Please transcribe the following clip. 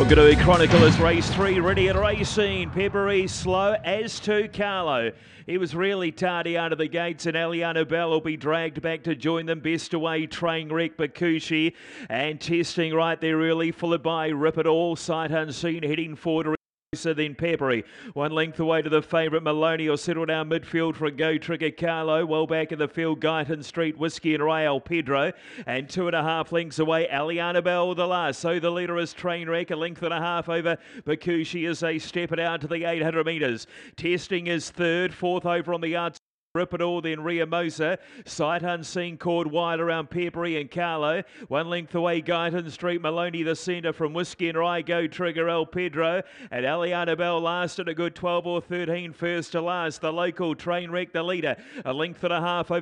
We're going to chronicle as race 3 ready at racing. Peppery slow as to Carlo. He was really tardy out of the gates, and Aliana Bell will be dragged back to join them. Best away, Trainwreck, Bakushi, and testing right there really, followed by Rip It All, Sight Unseen, heading forward. Then Peppery, one length away to the favourite Maloney will settle down midfield for a Go Trigger Carlo. Well back in the field, Guyton Street, Whiskey and Rail Pedro, and 2.5 lengths away, Aliana Bell the last. So the leader is Trainwreck, a length and a half over Bakushi as they step it out to the 800 metres. Testing is third, fourth over on the outside. Rip It All, then Riamosa. Sight Unseen, cord wide around Peppery and Carlo. One length away, Guyton Street, Maloney the centre from Whiskey and Rye, Go Trigger El Pedro. And Aliana Bell last at a good 12 or 13, first to last. The local Trainwreck, the leader. A length and a half over